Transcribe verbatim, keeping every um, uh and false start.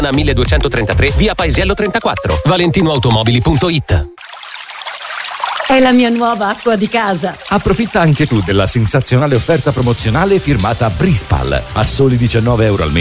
milleduecentotrentatré, via Paesiello trentaquattro, valentinoautomobili punto it. È la mia nuova acqua di casa. Approfitta anche tu della sensazionale offerta promozionale firmata Brispal a soli diciannove euro al mese